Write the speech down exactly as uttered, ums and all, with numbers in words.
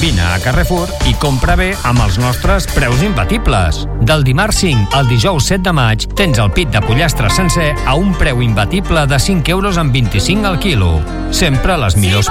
Vine a Carrefour i compra bé amb els nostres preus imbatibles. Del dimarts cinc al dijous set de maig tens el pit de pollastre sencer a un preu imbatible de cinc euros amb vint-i-cinc al quilo. Sempre les millors